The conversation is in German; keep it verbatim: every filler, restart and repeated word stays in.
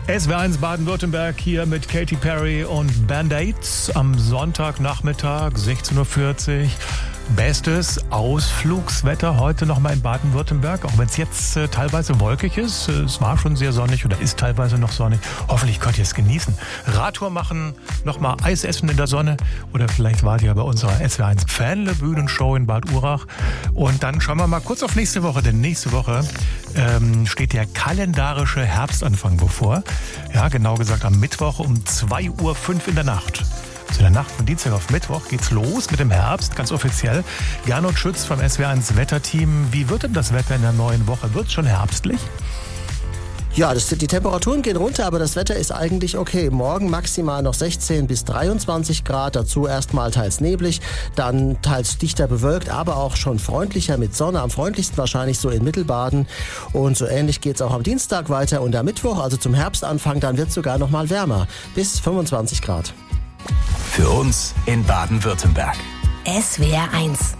S W R eins Baden-Württemberg hier mit Katy Perry und Band-Aids am Sonntagnachmittag, sechzehn Uhr vierzig. Bestes Ausflugswetter heute nochmal in Baden-Württemberg, auch wenn es jetzt äh, teilweise wolkig ist. Es war schon sehr sonnig oder ist teilweise noch sonnig. Hoffentlich könnt ihr es genießen. Radtour machen, nochmal Eis essen in der Sonne oder vielleicht wart ihr bei unserer S W R eins Fanle-Bühnenshow in Bad Urach. Und dann schauen wir mal kurz auf nächste Woche, denn nächste Woche ähm, steht der kalendarische Herbstanfang bevor. Ja, genau gesagt am Mittwoch um zwei Uhr fünf in der Nacht. Also in der Nacht von Dienstag auf Mittwoch geht's los mit dem Herbst, ganz offiziell. Gernot Schütz vom S W R eins Wetterteam. Wie wird denn das Wetter in der neuen Woche? Wird's schon herbstlich? Ja, das, die Temperaturen gehen runter, aber das Wetter ist eigentlich okay. Morgen maximal noch sechzehn bis dreiundzwanzig Grad, dazu erstmal teils neblig, dann teils dichter bewölkt, aber auch schon freundlicher mit Sonne. Am freundlichsten wahrscheinlich so in Mittelbaden. Und so ähnlich geht's auch am Dienstag weiter. Und am Mittwoch, also zum Herbstanfang, dann wird's sogar noch mal wärmer, bis fünfundzwanzig Grad. Für uns in Baden-Württemberg. S W R eins